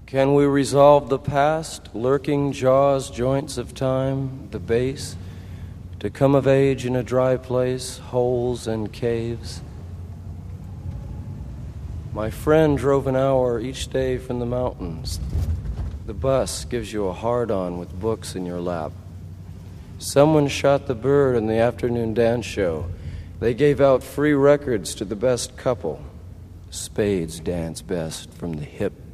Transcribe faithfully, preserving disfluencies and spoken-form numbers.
Can we resolve the past, lurking jaws, joints of time, the base, to come of age in a dry place, holes and caves? My friend drove an hour each day from the mountains. The bus gives you a hard-on with books in your lap. Someone shot the bird in the afternoon dance show. They gave out free records to the best couple. Spades dance best from the hip